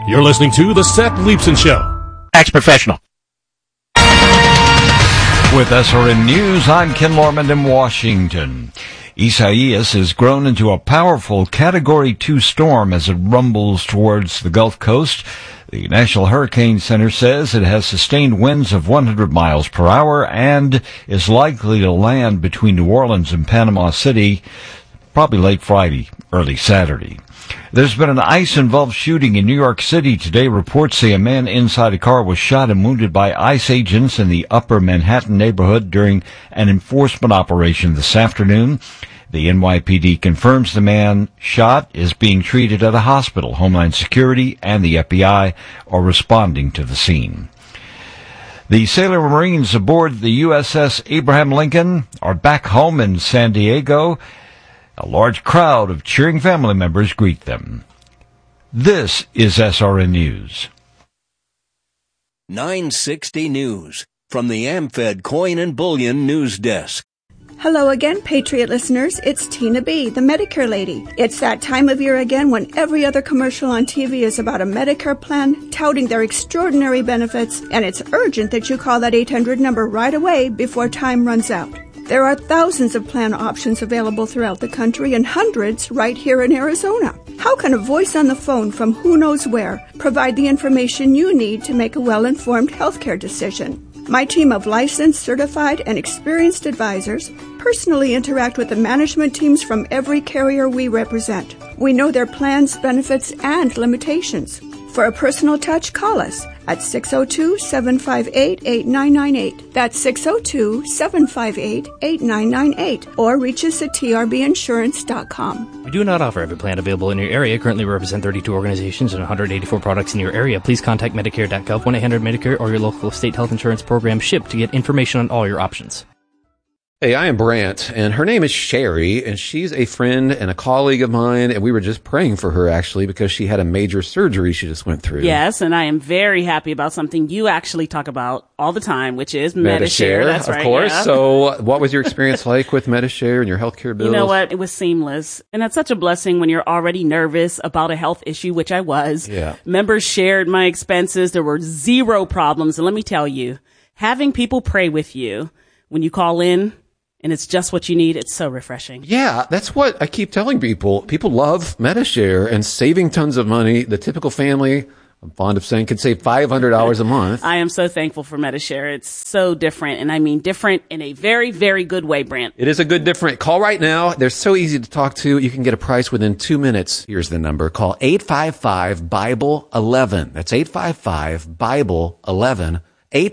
You're listening to The Seth Leibsohn Show. Tax professional. With SRN News, I'm Ken Lorman in Washington. Isaias has grown into a powerful Category 2 storm as it rumbles towards the Gulf Coast. The National Hurricane Center says it has sustained winds of 100 miles per hour and is likely to land between New Orleans and Panama City probably late Friday, early Saturday. There's been an ICE-involved shooting in New York City today. Reports say a man inside a car was shot and wounded by ICE agents in the Upper Manhattan neighborhood during an enforcement operation this afternoon. The NYPD confirms the man shot is being treated at a hospital. Homeland Security and the FBI are responding to the scene. The sailor Marines aboard the USS Abraham Lincoln are back home in San Diego. A large crowd of cheering family members greet them. This is SRN News. 960 News from the AmFed Coin and Bullion News Desk. Hello again, Patriot listeners. It's Tina B., the Medicare lady. It's that time of year again when every other commercial on TV is about a Medicare plan touting their extraordinary benefits, and it's urgent that you call that 800 number right away before time runs out. There are thousands of plan options available throughout the country and hundreds right here in Arizona. How can a voice on the phone from who knows where provide the information you need to make a well-informed healthcare decision? My team of licensed, certified, and experienced advisors personally interact with the management teams from every carrier we represent. We know their plans, benefits, and limitations. For a personal touch, call us at 602-758-8998. That's 602-758-8998. Or reach us at trbinsurance.com. We do not offer every plan available in your area. Currently represent 32 organizations and 184 products in your area. Please contact Medicare.gov, 1-800-MEDICARE, or your local state health insurance program SHIP to get information on all your options. Hey, I am Brant, and her name is Sherry, and she's a friend and a colleague of mine, and we were just praying for her, actually, because she had a major surgery she just went through. Yes, and I am very happy about something you actually talk about all the time, which is Medi-Share. That's right, of course. Yeah. So what was your experience like with Medi-Share and your healthcare bills? You know what? It was seamless. And that's such a blessing when you're already nervous about a health issue, which I was. Yeah. Members shared my expenses. There were zero problems. And let me tell you, having people pray with you when you call in, and it's just what you need. It's so refreshing. Yeah, that's what I keep telling people. People love Medi-Share and saving tons of money. The typical family, I'm fond of saying, could save $500 a month. I am so thankful for Medi-Share. It's so different, and I mean different in a very, very good way, Brant. It is a good different. Call right now. They're so easy to talk to. You can get a price within 2 minutes. Here's the number. Call 855-BIBLE-11. That's 855-BIBLE-11.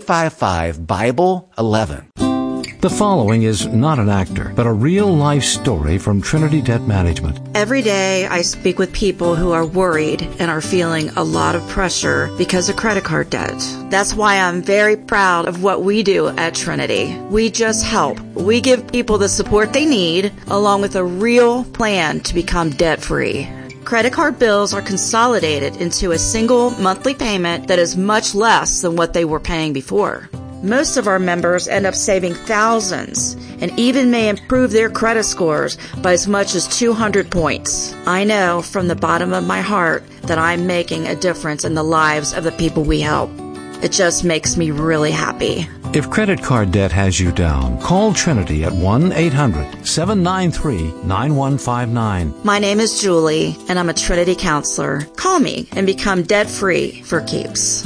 855-BIBLE-11. The following is not an actor, but a real-life story from Trinity Debt Management. Every day I speak with people who are worried and are feeling a lot of pressure because of credit card debt. That's why I'm very proud of what we do at Trinity. We just help. We give people the support they need, along with a real plan to become debt-free. Credit card bills are consolidated into a single monthly payment that is much less than what they were paying before. Most of our members end up saving thousands and even may improve their credit scores by as much as 200 points. I know from the bottom of my heart that I'm making a difference in the lives of the people we help. It just makes me really happy. If credit card debt has you down, call Trinity at 1-800-793-9159. My name is Julie, and I'm a Trinity counselor. Call me and become debt-free for keeps.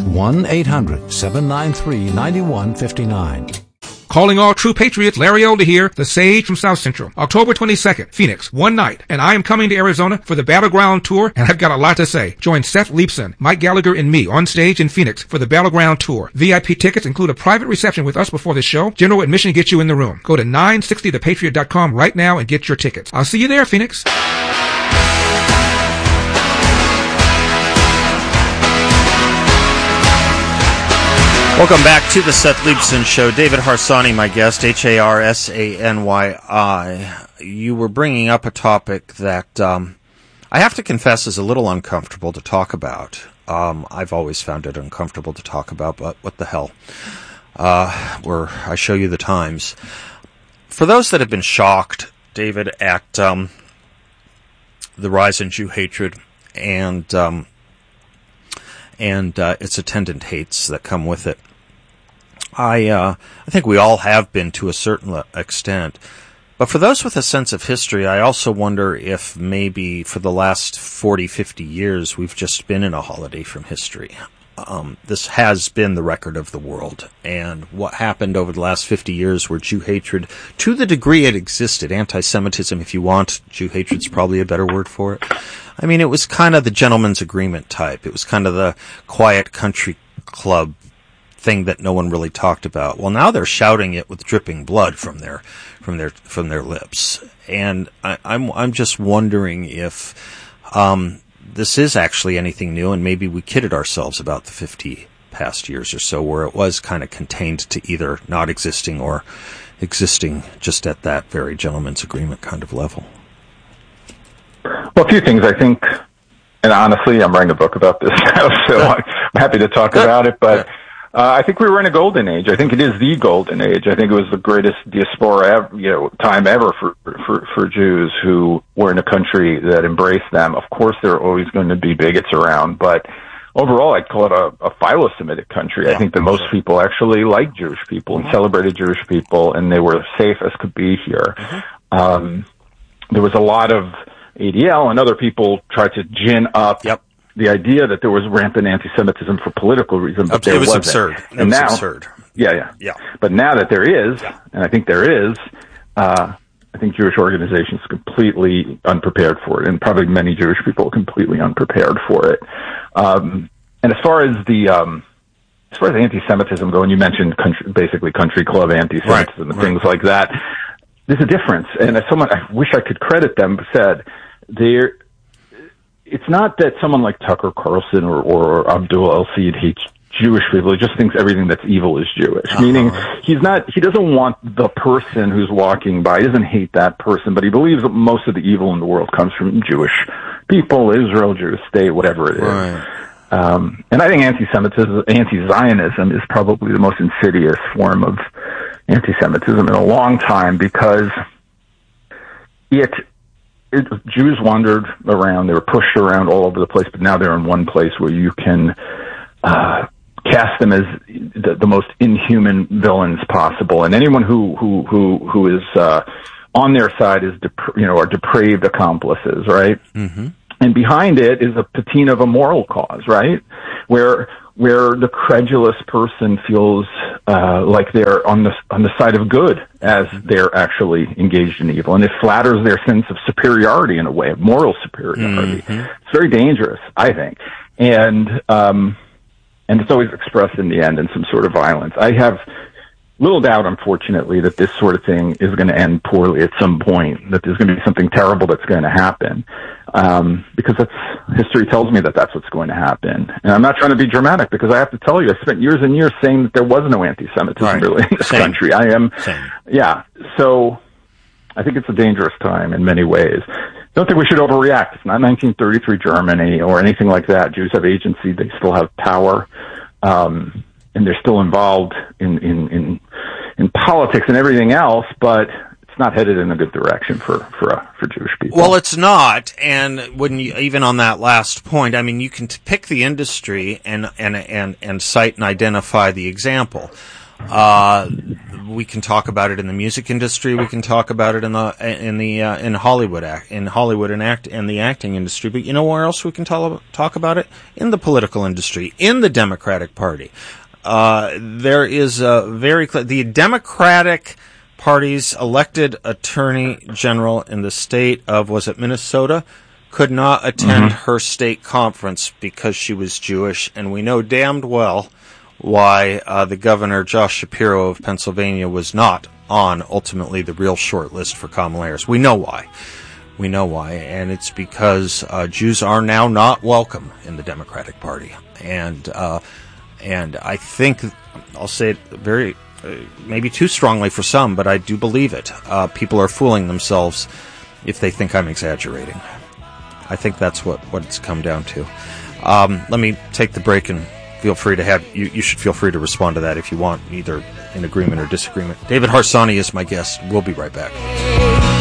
1-800-793-9159. Calling all true patriots, Larry Older here, the Sage from South Central. October 22nd, Phoenix, one night, and I am coming to Arizona for the Battleground Tour, and I've got a lot to say. Join Seth Leibsohn, Mike Gallagher, and me on stage in Phoenix for the Battleground Tour. VIP tickets include a private reception with us before the show. General admission gets you in the room. Go to 960thepatriot.com right now and get your tickets. I'll see you there, Phoenix. Welcome back to the Seth Leibsohn Show. David Harsanyi, my guest, Harsany. You were bringing up a topic that I have to confess is a little uncomfortable to talk about. I've always found it uncomfortable to talk about, but what the hell? Where I show you the times. For those that have been shocked, David, at the rise in Jew hatred and and its attendant hates that come with it. I think we all have been to a certain extent. But for those with a sense of history, I also wonder if maybe for the last 40, 50 years, we've just been in a holiday from history. This has been the record of the world. And what happened over the last 50 years were Jew hatred, to the degree it existed, anti-Semitism, if you want, Jew hatred's probably a better word for it. I mean, it was kind of the gentleman's agreement type. It was kind of the quiet country club thing that no one really talked about. Well, now they're shouting it with dripping blood from their lips, and I'm just wondering if this is actually anything new, and maybe we kidded ourselves about the 50 past years or so, where it was kind of contained to either not existing or existing just at that very gentleman's agreement kind of level. Well, a few things, I think, and honestly, I'm writing a book about this now, so I'm happy to talk about it, but I think we were in a golden age. I think it is the golden age. I think it was the greatest diaspora time ever for Jews who were in a country that embraced them. Of course, there are always going to be bigots around, but overall, I'd call it a philo-Semitic country. Yeah, I think that most people actually liked Jewish people and celebrated Jewish people, and they were safe as could be here. There was a lot of ADL and other people tried to gin up the idea that there was rampant anti-Semitism for political reasons, but there wasn't. Absurd. And now, absurd. Yeah. But now that there is, and I think there is, I think Jewish organizations are completely unprepared for it, and probably many Jewish people are completely unprepared for it. And as far as anti-Semitism go, and you mentioned basically country club anti-Semitism and things like that, there's a difference. And as someone, I wish I could credit them, said it's not that someone like Tucker Carlson or Abdul El-Sayed hates Jewish people. He just thinks everything that's evil is Jewish. Meaning, he doesn't want the person who's walking by. He doesn't hate that person, but he believes that most of the evil in the world comes from Jewish people, Israel, Jewish state, whatever it is. And I think anti-Zionism is probably the most insidious form of anti-Semitism in a long time, because Jews wandered around, they were pushed around all over the place, but now they're in one place where you can cast them as the most inhuman villains possible, and anyone who is on their side is are depraved accomplices, right? And behind it is a patina of a moral cause, right? Where the credulous person feels like they're on the side of good as they're actually engaged in evil, and it flatters their sense of superiority in a way, of moral superiority. It's very dangerous, I think, and it's always expressed in the end in some sort of violence. I have little doubt, unfortunately, that this sort of thing is going to end poorly at some point, that there's going to be something terrible that's going to happen, because history tells me that that's what's going to happen. And I'm not trying to be dramatic, because I have to tell you, I spent years and years saying that there was no anti-Semitism really in this country. So I think it's a dangerous time in many ways. Don't think we should overreact. It's not 1933 Germany or anything like that. Jews have agency. They still have power. And they're still involved in politics and everything else, but it's not headed in a good direction for Jewish people. Well, it's not, and when you, even on that last point, I mean, you can pick the industry and cite and identify the example. We can talk about it in the music industry. We can talk about it in Hollywood and the acting industry. But you know where else we can talk about it? In the political industry, in the Democratic Party. There is the Democratic Party's elected attorney general in the state of, was it Minnesota, could not attend her state conference because she was Jewish, and we know damned well why the governor, Josh Shapiro of Pennsylvania, was not on ultimately the real short list for Kamala Harris. We know why. And it's because Jews are now not welcome in the Democratic Party. And I think, I'll say it very, maybe too strongly for some, but I do believe it. People are fooling themselves if they think I'm exaggerating. I think that's what it's come down to. Let me take the break, and feel free to you should feel free to respond to that if you want, either in agreement or disagreement. David Harsanyi is my guest. We'll be right back.